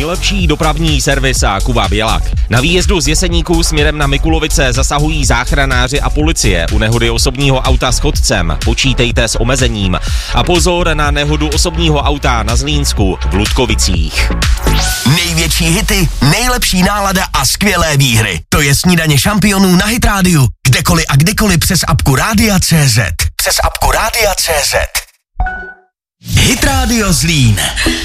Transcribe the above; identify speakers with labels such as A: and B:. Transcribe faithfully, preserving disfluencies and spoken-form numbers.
A: nejlepší dopravní servis a Kuba Bělak. Na výjezdu z Jeseníků směrem na Mikulovice zasahují záchranáři a policie. U nehody osobního auta s chodcem počítejte s omezením. A pozor na nehodu osobního auta na Zlínsku v Ludkovicích.
B: Největší hity, nejlepší nálada a skvělé výhry. To je Snídaně šampionů na Hit Radio. Kdekoliv a kdykoliv přes apku Rádia tečka cé zet. Přes apku Rádia tečka cé zet. Hit Radio Zlín.